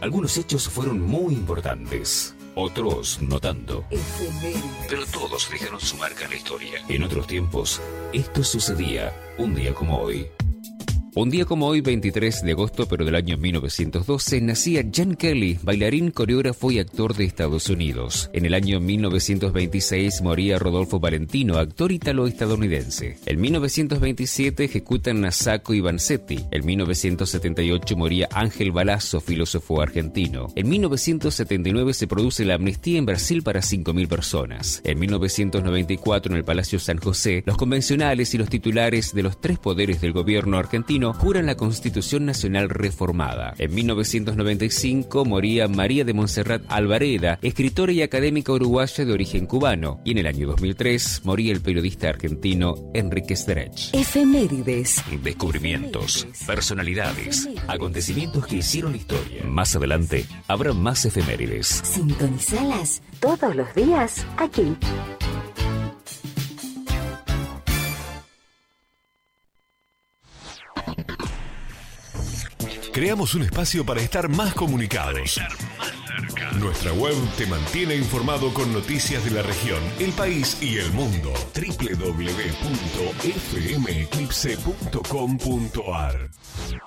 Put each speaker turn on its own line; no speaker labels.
Algunos hechos fueron muy importantes, otros no tanto. Pero todos dejaron su marca en la historia. En otros tiempos, esto sucedía un día como hoy. Un día como hoy, 23 de agosto, pero del año 1912, nacía Gene Kelly, bailarín, coreógrafo y actor de Estados Unidos. En el año 1926 moría Rodolfo Valentino, actor italo-estadounidense. En 1927 ejecutan a Sacco y Vanzetti. En 1978 moría Ángel Balazzo, filósofo argentino. En 1979 se produce la amnistía en Brasil para 5.000 personas. En 1994, en el Palacio San José, los convencionales y los titulares de los tres poderes del gobierno argentino juran la Constitución Nacional reformada. En 1995 moría María de Montserrat Alvareda, escritora y académica uruguaya de origen cubano. Y en el año 2003 moría el periodista argentino Enrique Sterech.
Efemérides.
Descubrimientos, personalidades, acontecimientos que hicieron historia. Más adelante habrá más efemérides.
Sintonizalas todos los días aquí.
Creamos un espacio para estar más comunicados. Nuestra web te mantiene informado con noticias de la región, el país y el mundo. www.fmeclipse.com.ar